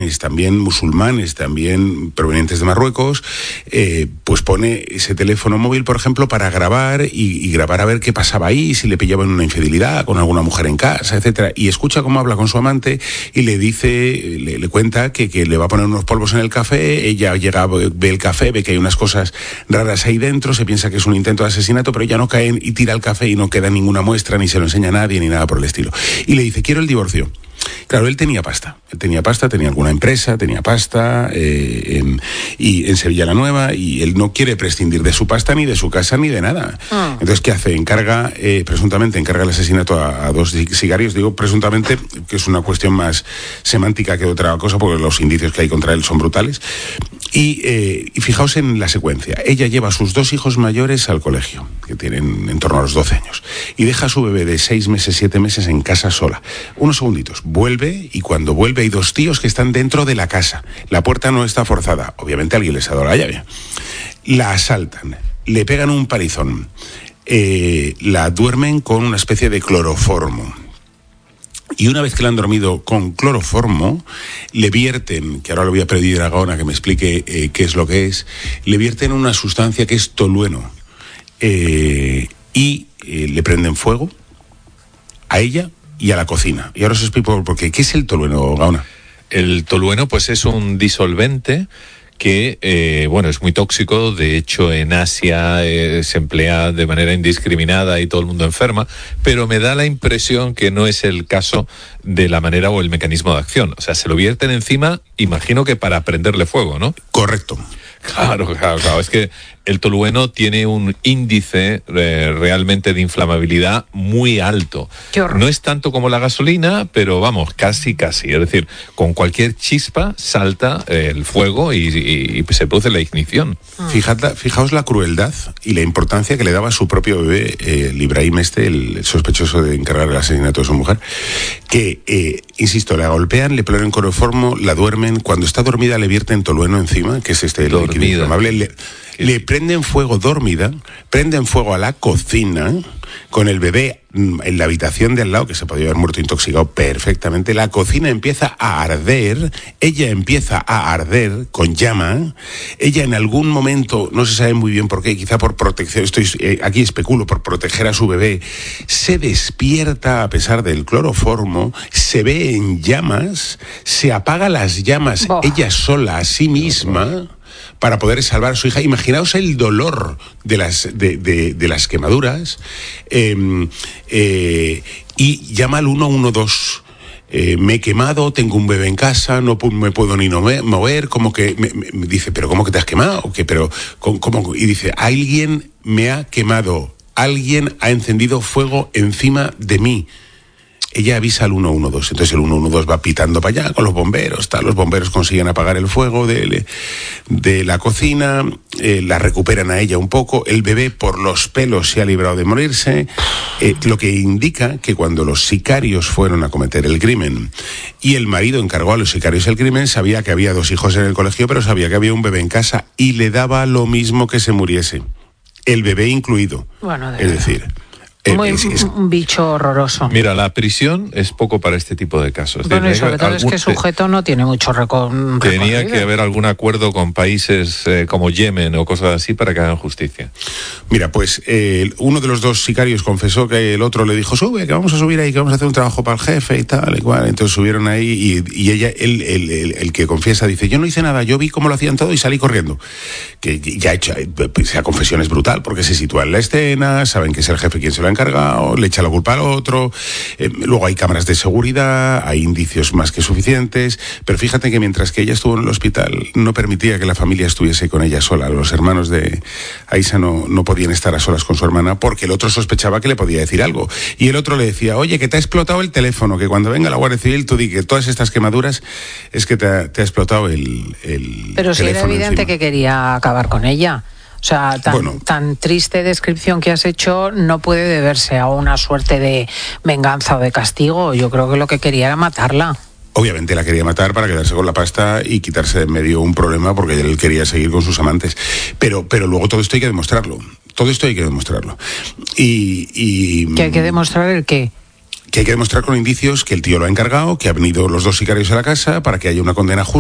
árabes, también musulmanes, también provenientes de Marruecos, pues pone ese teléfono móvil, por ejemplo, para grabar y grabar a ver qué pasaba ahí, si le pillaban una infidelidad con alguna mujer en casa, etcétera. Y escucha cómo habla con su amante y le dice, le cuenta que le va a poner unos polvos en el café. Ella llega, ve el café, ve que hay unas cosas raras ahí dentro, se piensa que es un intento de asesinato, pero ella no cae y tira el café y no queda ninguna muestra, ni se lo enseña a nadie, ni nada por el estilo. Y le dice, quiero el divorcio. Claro, él tenía pasta, tenía alguna empresa, tenía pasta en Sevilla la Nueva, y él no quiere prescindir de su pasta, ni de su casa, ni de nada. Entonces, ¿qué hace? Presuntamente encarga el asesinato a 2 sicarios. Digo presuntamente, que es una cuestión más semántica que otra cosa, porque los indicios que hay contra él son brutales. Y fijaos en la secuencia. Ella lleva a sus 2 hijos mayores al colegio, que tienen en torno a los 12 años, y deja a su bebé de 6 meses, 7 meses en casa sola. Unos segunditos. Vuelve, y cuando vuelve hay 2 tíos que están dentro de la casa. La puerta no está forzada. Obviamente alguien les ha dado la llave. La asaltan, le pegan un palizón, la duermen con una especie de cloroformo. Y una vez que la han dormido con cloroformo, le vierten, que ahora le voy a pedir a Gaona que me explique qué es lo que es, le vierten una sustancia que es tolueno. Y le prenden fuego a ella y a la cocina. Y ahora os explico por qué. ¿Qué es el tolueno, Gaona? El tolueno, pues es un disolvente que, es muy tóxico. De hecho, en Asia se emplea de manera indiscriminada y todo el mundo enferma, pero me da la impresión que no es el caso de la manera o el mecanismo de acción. O sea, se lo vierten encima, imagino que para prenderle fuego, ¿no? Correcto. Claro. Es que el tolueno tiene un índice realmente de inflamabilidad muy alto. No es tanto como la gasolina, pero vamos, casi. Es decir, con cualquier chispa salta el fuego y se produce la ignición. Fijaos la crueldad y la importancia que le daba a su propio bebé, el Ibrahim el sospechoso de encargar el asesinato de su mujer, que, insisto, la golpean, le ponen cloroformo, la duermen. Cuando está dormida le vierten tolueno encima, que es líquido inflamable. Le prenden fuego dormida, prenden fuego a la cocina, con el bebé en la habitación de al lado, que se podía haber muerto intoxicado perfectamente. La cocina empieza a arder, ella empieza a arder con llama. Ella en algún momento, no se sabe muy bien por qué, quizá por protección, aquí especulo, por proteger a su bebé, se despierta a pesar del cloroformo, se ve en llamas, se apaga las llamas ella sola a sí misma, para poder salvar a su hija. Imaginaos el dolor de las quemaduras, y llama al 112. Me he quemado, tengo un bebé en casa, no me puedo ni mover, como que me dice, pero ¿cómo que te has quemado? ¿Cómo? Y dice, alguien me ha quemado, alguien ha encendido fuego encima de mí. Ella avisa al 112, entonces el 112 va pitando para allá con los bomberos, los bomberos consiguen apagar el fuego de la cocina, la recuperan a ella un poco, el bebé por los pelos se ha librado de morirse, lo que indica que cuando los sicarios fueron a cometer el crimen y el marido encargó a los sicarios el crimen, sabía que había 2 hijos en el colegio, pero sabía que había un bebé en casa y le daba lo mismo que se muriese, el bebé incluido. Bueno, es decir... un bicho horroroso. Mira, la prisión es poco para este tipo de casos. Bueno, y sobre todo es que el sujeto no tiene mucho recorrido. Tenía que haber algún acuerdo con países como Yemen o cosas así para que hagan justicia. Mira, pues uno de los 2 sicarios confesó que el otro le dijo, sube, que vamos a subir ahí, que vamos a hacer un trabajo para el jefe y tal, y cual. Entonces subieron ahí y ella, el que confiesa, dice, yo no hice nada, yo vi cómo lo hacían todo y salí corriendo. Que ya esa confesión es brutal, porque se sitúa en la escena, saben que es el jefe quien se lo ha encargado, le echa la culpa al otro, luego hay cámaras de seguridad, hay indicios más que suficientes, pero fíjate que mientras que ella estuvo en el hospital no permitía que la familia estuviese con ella sola. Los hermanos de Aisha no podían estar a solas con su hermana porque el otro sospechaba que le podía decir algo, y el otro le decía, oye, que te ha explotado el teléfono, que cuando venga la Guardia Civil tú di que todas estas quemaduras es que te ha explotado el pero sí era evidente encima, que quería acabar con ella. O sea, tan triste descripción que has hecho no puede deberse a una suerte de venganza o de castigo. Yo creo que lo que quería era matarla. Obviamente la quería matar para quedarse con la pasta y quitarse de en medio un problema, porque él quería seguir con sus amantes. Pero luego todo esto hay que demostrarlo. Y ¿Que hay que demostrar el qué? Que hay que demostrar con indicios que el tío lo ha encargado, que han venido los 2 sicarios a la casa para que haya una condena justa.